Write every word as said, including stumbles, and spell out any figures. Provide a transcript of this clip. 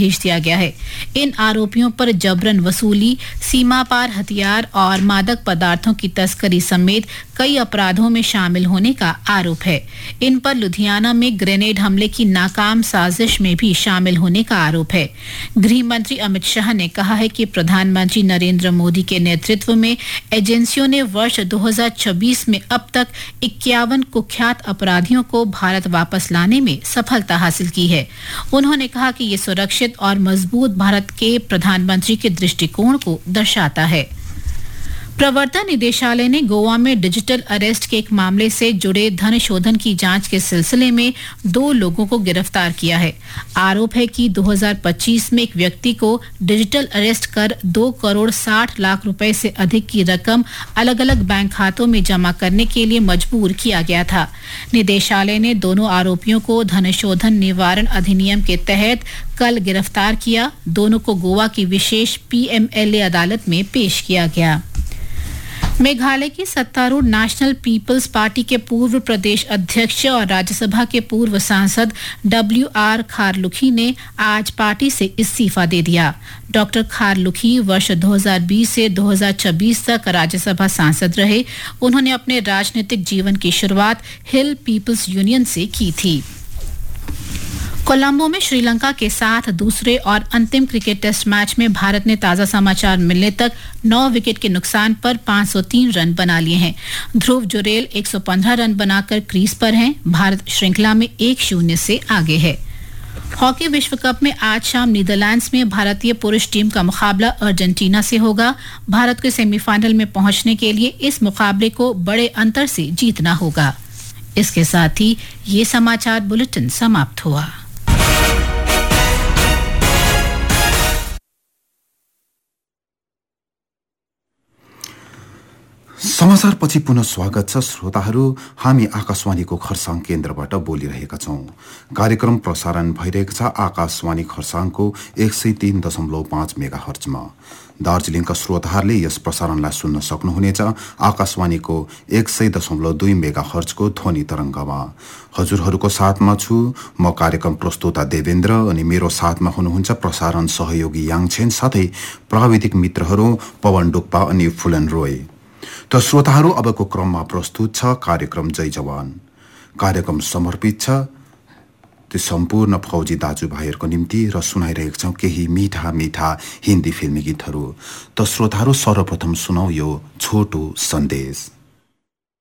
भेज दिया गया है। इन आरोपियों पर जबरन वसूली, सीमा पार हथियार और मादक पदार्थों की तस्करी समेत कई अपराधों में शामिल होने का आरोप है। इन पर लुधियाना में ग्रेनेड हमले की नाकाम साजिश में भी शामिल होने का आरोप है। गृह मंत्री अमित शाह ने कहा है कि प्रधानमंत्री नरेंद्र मोदी के नेतृत्व में एजेंसियों ने वर्ष दो हज़ार छब्बीस में अब तक इक्यावन कुख्यात अपराधियों को भारत वापस लाने में सफलता हासिल की है। उन्होंने कहा कि ये सुरक्षित और मजबूत भारत के प्रधानमंत्री के दृष्टिकोण को दर्शाता है। प्रवर्तन निदेशालय ने गोवा में डिजिटल अरेस्ट के एक मामले से जुड़े धन शोधन की जांच के सिलसिले में दो लोगों को गिरफ्तार किया है। आरोप है कि दो हज़ार पच्चीस में एक व्यक्ति को डिजिटल अरेस्ट कर दो करोड़ साठ लाख रुपए से अधिक की रकम अलग अलग बैंक खातों में जमा करने के लिए मजबूर किया गया था। निदेशालय ने दोनों आरोपियों को धन शोधन निवारण अधिनियम के तहत कल गिरफ्तार किया। दोनों को गोवा की विशेष पीएमएलए अदालत में पेश किया गया। मेघालय की सत्तारूढ़ नेशनल पीपल्स पार्टी के पूर्व प्रदेश अध्यक्ष और राज्यसभा के पूर्व सांसद डब्ल्यू आर खारलुखी ने आज पार्टी से इस्तीफा दे दिया। डॉक्टर खारलुखी वर्ष दो हज़ार बीस से दो हज़ार छब्बीस तक राज्यसभा सांसद रहे। उन्होंने अपने राजनीतिक जीवन की शुरुआत हिल पीपल्स यूनियन से की थी। कोलंबो में श्रीलंका के साथ दूसरे और अंतिम क्रिकेट टेस्ट मैच में भारत ने ताजा समाचार मिलने तक नौ विकेट के नुकसान पर पाँच सौ तीन रन बना लिए हैं। ध्रुव जुरेल एक सौ पंद्रह रन बनाकर क्रीज पर हैं। भारत श्रृंखला में एक शून्य से आगे है। हॉकी विश्व कप में आज शाम नीदरलैंड्स में भारतीय पुरुष टीम का मुकाबला अर्जेंटीना से होगा। भारत को सेमीफाइनल में पहुंचने के लिए इस मुकाबले को बड़े अंतर से जीतना होगा। इसके साथ ही ये समाचार बुलेटिन समाप्त हुआ। समाचार पछि पुनः स्वागत छ श्रोताहरू। हामी आकाशवाणीको खरसाङ केन्द्रबाट बोलिरहेका छौं। कार्यक्रम प्रसारण भइरहेको छ आकाशवाणी खरसाङको एक सय तीन दशमलव पाँच मेगा हर्जमा। दार्जिलिङका श्रोताहरूले यस प्रसारणलाई सुन्न सक्नुहुनेछ आकाशवाणीको एक सय दशमलव दुई मेगा हर्जको ध्वनि तरङ्गमा। हजुरहरूको साथमा छु म कार्यक्रम प्रस्तुता देवेन्द्र अनि मेरो साथमा हुनुहुन्छ प्रसारण सहयोगी याङछेन साथै प्राविधिक मित्रहरू पवन डुक्पा अनि फुलन रोय। त श्रोताहरू अबको क्रममा प्रस्तुत छ कार्यक्रम जय जवान। कार्यक्रम समर्पित छ त्यो सम्पूर्ण फौजी दाजुभाइहरूको निम्ति र सुनाइरहेका छौं केही मीठा मीठा हिन्दी फिल्मी गीतहरू। त श्रोताहरू सर्वप्रथम सुनौ यो छोटो सन्देश।